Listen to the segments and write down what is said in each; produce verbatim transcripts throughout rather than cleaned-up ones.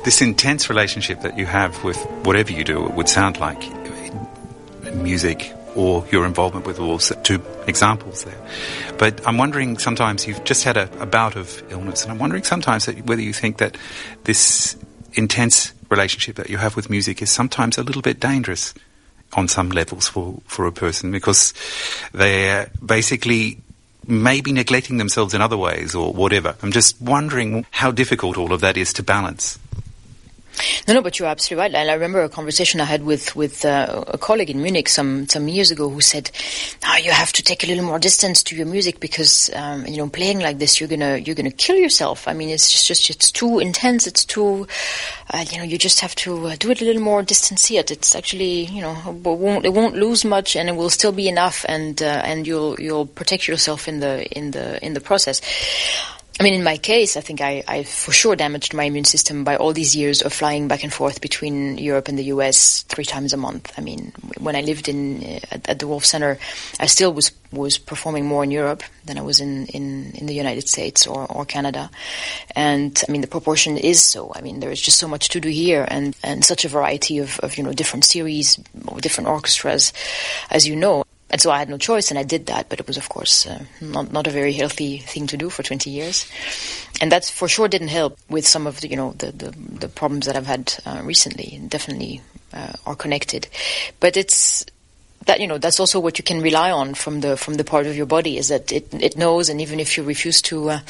this intense relationship that you have with whatever you do, it would sound like, music or your involvement with all two examples there. But I'm wondering, sometimes you've just had a, a bout of illness, and I'm wondering sometimes that whether you think that this intense relationship that you have with music is sometimes a little bit dangerous on some levels for, for a person, because they're basically maybe neglecting themselves in other ways or whatever. I'm just wondering how difficult all of that is to balance. No, no, but you're absolutely right. And I remember a conversation I had with with uh, a colleague in Munich some some years ago who said, "Oh, you have to take a little more distance to your music because um, you know, playing like this, you're gonna you're gonna kill yourself. I mean, it's just, just it's too intense. It's too, uh, you know, you just have to uh, do it a little more distanced. It's actually, you know, it won't it won't lose much, and it will still be enough, and uh, and you'll you'll protect yourself in the in the in the process." I mean, in my case, I think I, I for sure damaged my immune system by all these years of flying back and forth between Europe and the U S three times a month. I mean, when I lived in at, at the Wolf Center, I still was was performing more in Europe than I was in, in, in the United States or, or Canada. And, I mean, the proportion is so. I mean, there is just so much to do here, and, and such a variety of, of, you know, different series, different orchestras, as you know. And so I had no choice, and I did that. But it was, of course, uh, not not a very healthy thing to do for twenty years, and that for sure didn't help with some of the, you know, the the, the problems that I've had uh, recently. Definitely uh, are connected, but it's that, you know, that's also what you can rely on from the from the part of your body, is that it it knows, and even if you refuse to. Uh,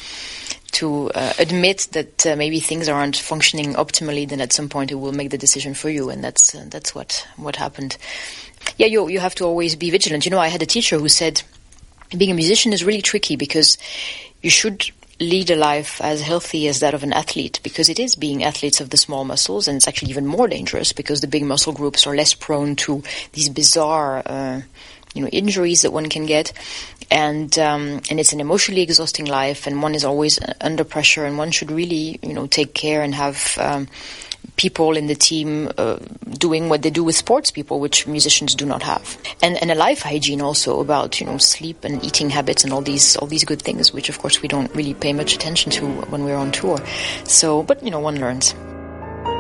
to uh, admit that uh, maybe things aren't functioning optimally, then at some point it will make the decision for you, and that's uh, that's what what happened. Yeah, you you have to always be vigilant. You know, I had a teacher who said being a musician is really tricky because you should lead a life as healthy as that of an athlete, because it is being athletes of the small muscles, and it's actually even more dangerous because the big muscle groups are less prone to these bizarre uh, you know, injuries that one can get. And um, and it's an emotionally exhausting life, and one is always under pressure, and one should really, you know, take care and have um, people in the team uh, doing what they do with sports people, which musicians do not have. And and a life hygiene also about, you know, sleep and eating habits and all these all these good things, which of course we don't really pay much attention to when we're on tour. So, but you know, one learns.